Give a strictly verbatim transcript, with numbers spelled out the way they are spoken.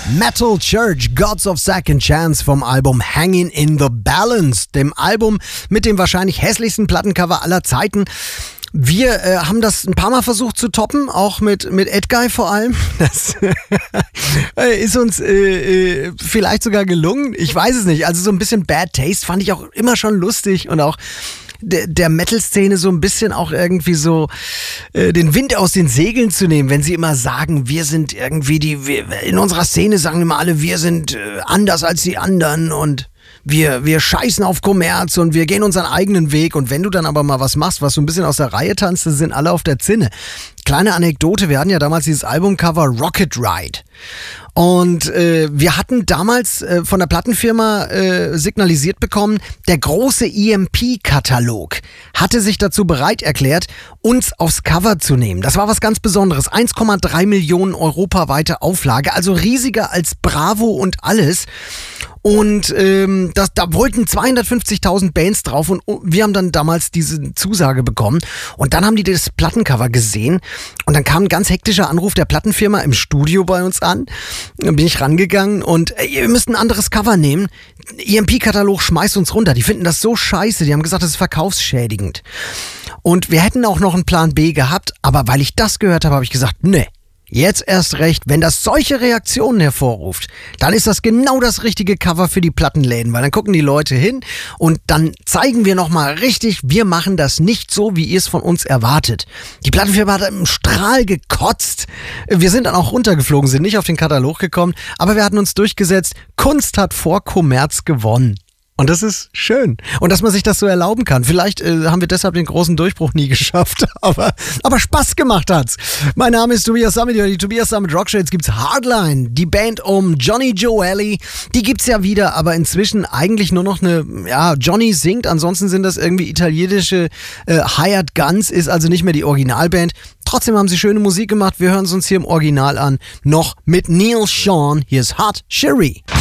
Metal Church, Gods of Second Chance vom Album Hanging in the Balance, dem Album mit dem wahrscheinlich hässlichsten Plattencover aller Zeiten. Wir äh, haben das ein paar Mal versucht zu toppen, auch mit, mit Edguy vor allem. Das ist uns äh, äh, vielleicht sogar gelungen. Ich weiß es nicht. Also so ein bisschen Bad Taste fand ich auch immer schon lustig und auch der, der Metal-Szene so ein bisschen auch irgendwie so äh, den Wind aus den Segeln zu nehmen, wenn sie immer sagen, wir sind irgendwie die, wir, in unserer Szene sagen immer alle, wir sind äh, anders als die anderen und Wir, wir scheißen auf Kommerz und wir gehen unseren eigenen Weg. Und wenn du dann aber mal was machst, was so ein bisschen aus der Reihe tanzt, dann sind alle auf der Zinne. Kleine Anekdote, wir hatten ja damals dieses Albumcover Rocket Ride. Und äh, wir hatten damals äh, von der Plattenfirma äh, signalisiert bekommen, der große E M P-Katalog hatte sich dazu bereit erklärt, uns aufs Cover zu nehmen. Das war was ganz Besonderes. eins Komma drei Millionen europaweite Auflage, also riesiger als Bravo und alles. Und ähm, das, da wollten zweihundertfünfzigtausend Bands drauf und wir haben dann damals diese Zusage bekommen. Und dann haben die das Plattencover gesehen und dann kam ein ganz hektischer Anruf der Plattenfirma im Studio bei uns an. Dann bin ich rangegangen und äh, ihr müsst ein anderes Cover nehmen. E M P-Katalog schmeißt uns runter. Die finden das so scheiße. Die haben gesagt, das ist verkaufsschädigend. Und wir hätten auch noch einen Plan B gehabt, aber weil ich das gehört habe, habe ich gesagt, nee. Jetzt erst recht, wenn das solche Reaktionen hervorruft, dann ist das genau das richtige Cover für die Plattenläden, weil dann gucken die Leute hin und dann zeigen wir nochmal richtig, wir machen das nicht so, wie ihr es von uns erwartet. Die Plattenfirma hat im Strahl gekotzt. Wir sind dann auch runtergeflogen, sind nicht auf den Katalog gekommen, aber wir hatten uns durchgesetzt, Kunst hat vor Kommerz gewonnen. Und das ist schön. Und dass man sich das so erlauben kann. Vielleicht äh, haben wir deshalb den großen Durchbruch nie geschafft, aber, aber Spaß gemacht hat's. Mein Name ist Tobias Summit, die Tobias Summit Rockshow. Jetzt gibt's Hardline, die Band um Johnny Joelli. Die gibt's ja wieder, aber inzwischen eigentlich nur noch eine, ja, Johnny singt. Ansonsten sind das irgendwie italienische äh, Hired Guns, ist also nicht mehr die Originalband. Trotzdem haben sie schöne Musik gemacht. Wir hören es uns hier im Original an. Noch mit Neil Sean. Hier ist Hot Cherie.